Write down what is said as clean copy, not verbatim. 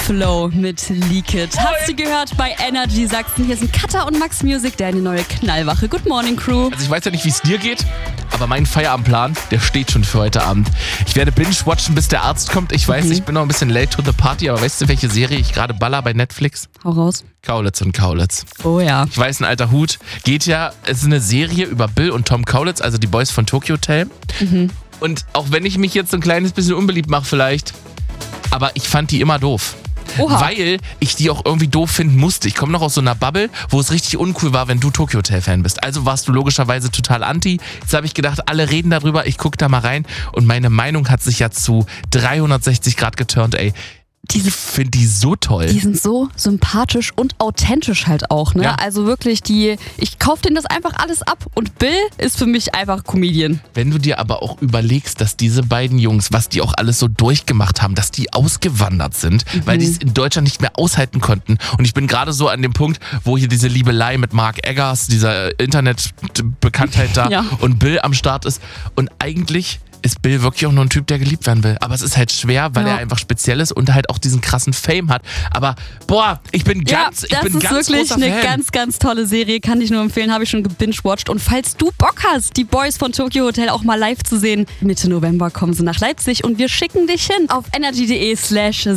Flow mit Leak It. Hast du gehört bei Energy Sachsen? Hier sind Katha und Max Music, deine neue Knallwache. Good morning, Crew. Also ich weiß ja nicht, wie es dir geht, aber mein Feierabendplan, der steht schon für heute Abend. Ich werde binge-watchen, bis der Arzt kommt. Ich weiß, ich bin noch ein bisschen late to the party, aber weißt du, welche Serie ich gerade baller bei Netflix? Hau raus. Kaulitz und Kaulitz. Oh ja. Ich weiß, ein alter Hut. Es ist eine Serie über Bill und Tom Kaulitz, also die Boys von Tokyo Hotel. Und auch wenn ich mich jetzt so ein kleines bisschen unbeliebt mache vielleicht, aber ich fand die immer doof. Oha. Weil ich die auch irgendwie doof finden musste. Ich komme noch aus so einer Bubble, wo es richtig uncool war, wenn du Tokyo Hotel Fan bist. Also warst du logischerweise total anti. Jetzt habe ich gedacht, alle reden darüber, ich gucke da mal rein und meine Meinung hat sich ja zu 360 Grad geturnt, ey. Ich finde die so toll. Die sind so sympathisch und authentisch halt auch, ne? Ja. Also wirklich ich kaufe denen das einfach alles ab. Und Bill ist für mich einfach Comedian. Wenn du dir aber auch überlegst, dass diese beiden Jungs, was die auch alles so durchgemacht haben, dass die ausgewandert sind, weil die es in Deutschland nicht mehr aushalten konnten. Und ich bin gerade so an dem Punkt, wo hier diese Liebelei mit Mark Eggers, dieser Internetbekanntheit da Ja. und Bill am Start ist. Und eigentlich ist Bill wirklich auch nur ein Typ, der geliebt werden will. Aber es ist halt schwer, weil er einfach speziell ist und halt auch diesen krassen Fame hat. Aber boah, ich bin ganz wirklich großer eine Fan. ganz, ganz tolle Serie. Kann ich nur empfehlen, habe ich schon gebingewatcht. Und falls du Bock hast, die Boys von Tokyo Hotel auch mal live zu sehen, Mitte November kommen sie nach Leipzig und wir schicken dich hin auf energy.de/.